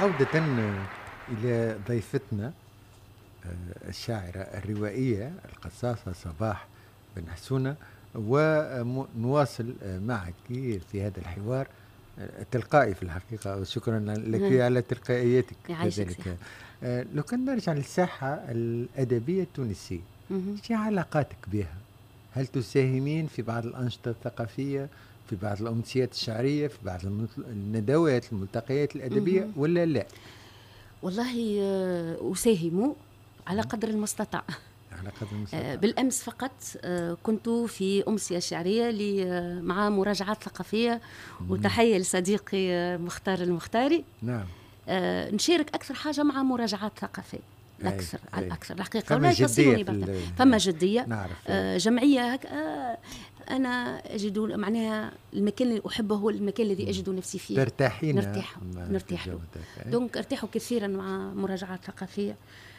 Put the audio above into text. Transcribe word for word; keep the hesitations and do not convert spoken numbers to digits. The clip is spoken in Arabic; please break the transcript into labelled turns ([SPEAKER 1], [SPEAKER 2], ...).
[SPEAKER 1] عودة إلى ضيفتنا الشاعرة الروائية القصاصة صباح بن حسونة، ونواصل معك في هذا الحوار التلقائي في الحقيقة، وشكرا لك على تلقائيتك كذلك. لو كان نرجع للساحة الأدبية التونسية، شو علاقاتك بها؟ هل تساهمين في بعض الأنشطة الثقافية، في بعض الأمسيات الشعرية، في بعض الندوات الملتقيات الأدبية ولا لا؟
[SPEAKER 2] والله أساهم على قدر المستطاع.
[SPEAKER 1] على قدر المستطاع.
[SPEAKER 2] بالأمس فقط كنت في أمسية شعرية مع مراجعات ثقافية، وتحية لصديقي مختار المختاري.
[SPEAKER 1] نعم.
[SPEAKER 2] نشارك أكثر حاجة مع مراجعات ثقافية، الأكثر على الأكثر الحقيقة.
[SPEAKER 1] فما جدية
[SPEAKER 2] فما جدية.
[SPEAKER 1] نعرف.
[SPEAKER 2] جمعية هك. أنا أجد معناها المكان اللي أحبه هو المكان الذي أجد نفسي فيه.
[SPEAKER 1] ترتاحين.
[SPEAKER 2] نرتاح نرتاح له. دونك ارتاح كثيرا مع مراجعات ثقافية.